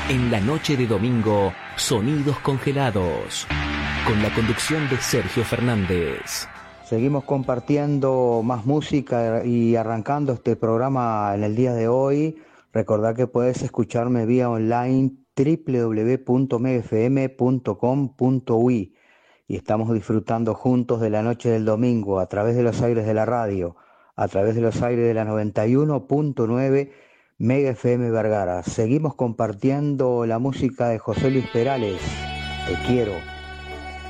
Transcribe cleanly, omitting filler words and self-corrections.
En la noche de domingo, Sonidos Congelados, con la conducción de Sergio Fernández. Seguimos compartiendo más música y arrancando este programa en el día de hoy. Recordá que puedes escucharme vía online www.megafm.com.uy y estamos disfrutando juntos de la noche del domingo a través de los aires de la radio, a través de los aires de la 91.9 Mega FM Vergara. Seguimos compartiendo la música de José Luis Perales. Te quiero.